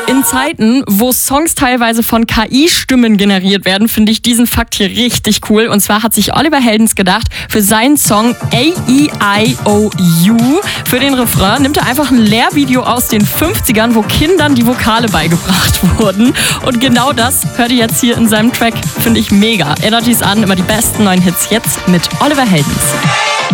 In Zeiten, wo Songs teilweise von KI-Stimmen generiert werden, finde ich diesen Fakt hier richtig cool. Und zwar hat sich Oliver Heldens gedacht, für seinen Song A-E-I-O-U, für den Refrain, nimmt er einfach ein Lehrvideo aus den 50ern, wo Kindern die Vokale beigebracht wurden. Und genau das hört ihr jetzt hier in seinem Track. Finde ich mega. Energies an, immer die besten neuen Hits jetzt mit Oliver Heldens.